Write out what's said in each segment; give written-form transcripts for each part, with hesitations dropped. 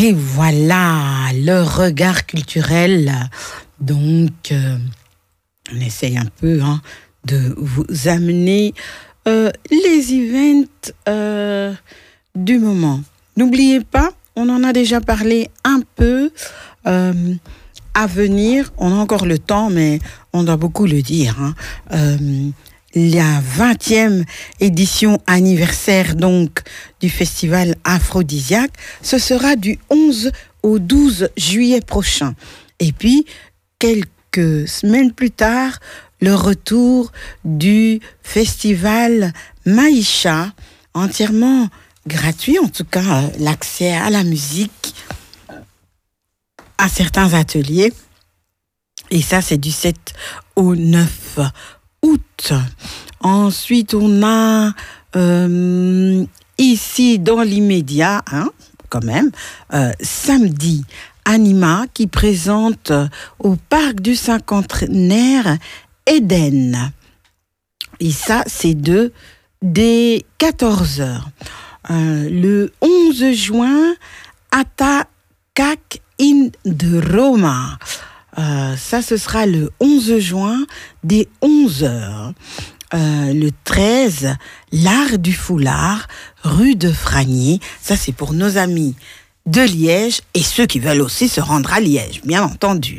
Et voilà, le regard culturel. Donc, on essaye un peu de vous amener les events du moment. N'oubliez pas, on en a déjà parlé un peu à venir. On a encore le temps, mais on doit beaucoup le dire. La 20e édition anniversaire donc du festival Aphrodisiaque, ce sera du 11 au 12 juillet prochain. Et puis, quelques semaines plus tard, le retour du festival Maïcha, entièrement gratuit, en tout cas l'accès à la musique, à certains ateliers. Et ça, c'est du 7 au 9 août. Ensuite, on a ici dans l'immédiat, quand même, samedi, Anima qui présente au parc du cinquantenaire Eden. Et ça, c'est dès 14h. Le 11 juin, Atakak in de Roma. Ça, ce sera le 11 juin dès 11h. Le 13, l'art du foulard, rue de Fragny. Ça, c'est pour nos amis de Liège et ceux qui veulent aussi se rendre à Liège, bien entendu.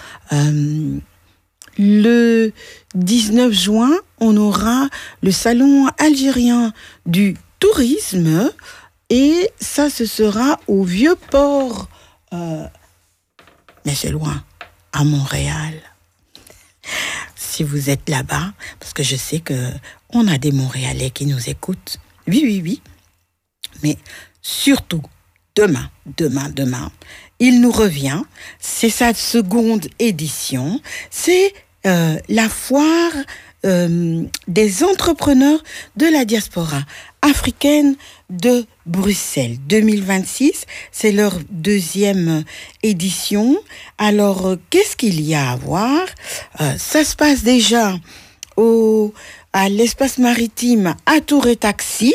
Le 19 juin, on aura le salon algérien du tourisme et ça, ce sera au Vieux-Port. Mais c'est loin, à Montréal. Si vous êtes là-bas, parce que je sais qu'on a des Montréalais qui nous écoutent. Oui. Mais surtout, demain, il nous revient. C'est sa seconde édition. C'est la foire des entrepreneurs de la diaspora africaine de Bruxelles 2026. C'est leur deuxième édition. Alors, qu'est-ce qu'il y a à voir? Ça se passe déjà à l'espace maritime à Tour et Taxi.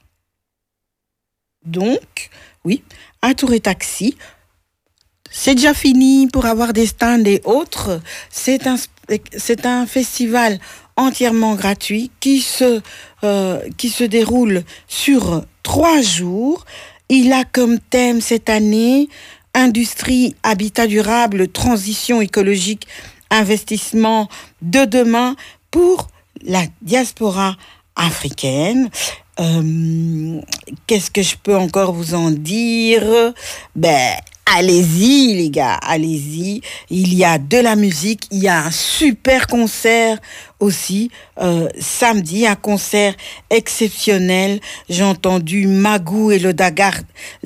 Donc, oui, à Tour et Taxi. C'est déjà fini pour avoir des stands et autres. C'est un festival entièrement gratuit qui se déroule sur 3 jours. Il a comme thème cette année industrie, habitat durable, transition écologique, investissement de demain pour la diaspora africaine. Qu'est-ce que je peux encore vous en dire? Allez-y les gars, allez-y. Il y a de la musique, il y a un super concert aussi. Samedi, un concert exceptionnel. J'ai entendu Magou et le Dakar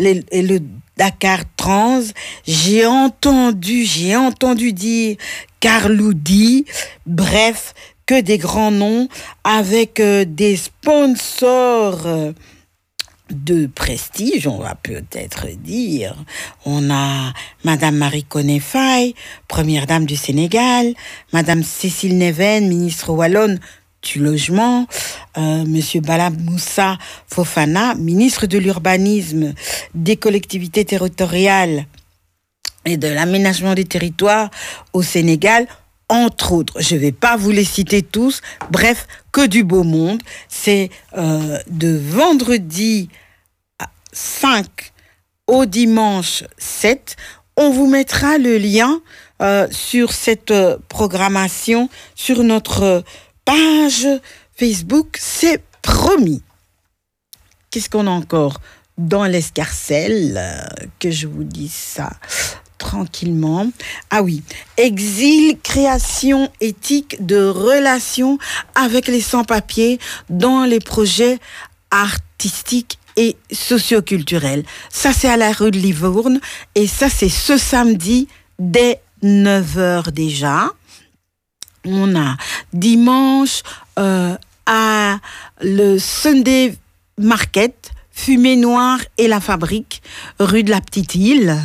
Trans. J'ai entendu dire Carloudi. Bref, que des grands noms avec des sponsors de prestige, on va peut-être dire. On a Madame Marie Koné Faye, première dame du Sénégal, Madame Cécile Neven, ministre wallonne du logement, Monsieur Bala Moussa Fofana, ministre de l'urbanisme, des collectivités territoriales et de l'aménagement des territoires au Sénégal, entre autres. Je ne vais pas vous les citer tous. Bref, que du beau monde. C'est de vendredi 5 au dimanche 7. On vous mettra le lien sur cette programmation sur notre page Facebook. C'est promis. Qu'est-ce qu'on a encore dans l'escarcelle? Que je vous dise ça tranquillement. Ah oui, exil, création éthique de relations avec les sans-papiers dans les projets artistiques et socioculturels. Ça, c'est à la rue de Livourne et ça, c'est ce samedi dès 9h déjà. On a dimanche à le Sunday Market, Fumée Noire et la Fabrique, rue de la Petite Île.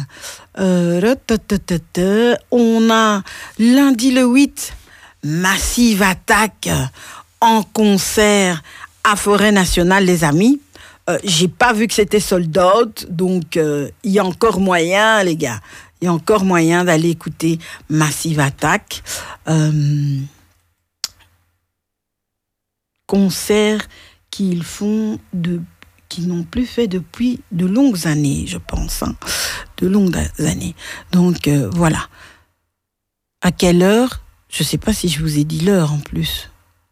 On a lundi le 8, Massive Attaque en concert à Forêt Nationale, les amis. J'ai pas vu que c'était sold out, donc il y a encore moyen, les gars. Il y a encore moyen d'aller écouter Massive Attack. Concerts qu'ils n'ont plus fait depuis de longues années, je pense. De longues années. Donc, voilà. À quelle heure? Je ne sais pas si je vous ai dit l'heure en plus.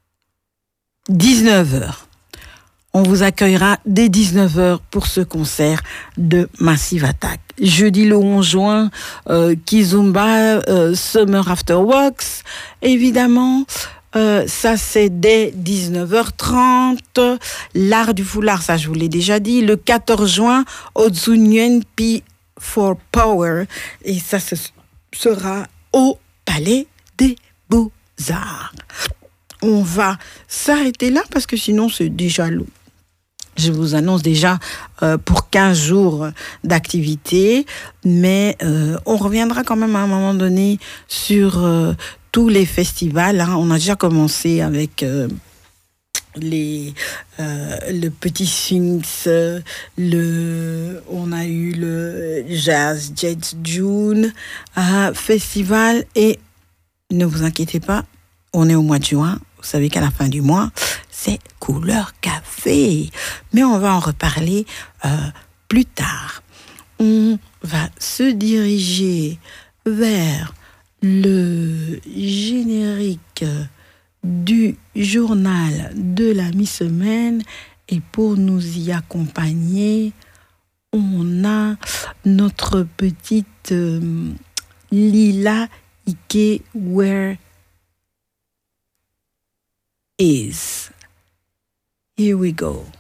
19h. On vous accueillera dès 19h pour ce concert de Massive Attack. Jeudi le 11 juin, Kizomba, Summer After Works, évidemment. Ça, c'est dès 19h30. L'art du foulard, ça, je vous l'ai déjà dit. Le 14 juin, Odzunyen P for Power. Et ça, ce sera au Palais des Beaux-Arts. On va s'arrêter là parce que sinon, c'est déjà long. Je vous annonce déjà pour 15 jours d'activité, mais on reviendra quand même à un moment donné sur tous les festivals. On a déjà commencé avec le Petit Sphinx, on a eu le Jazz Jet June festival, et ne vous inquiétez pas, on est au mois de juin. Vous savez qu'à la fin du mois, c'est couleur café. Mais on va en reparler plus tard. On va se diriger vers le générique du journal de la mi-semaine. Et pour nous y accompagner, on a notre petite Lila Ike Where Is. Here we go.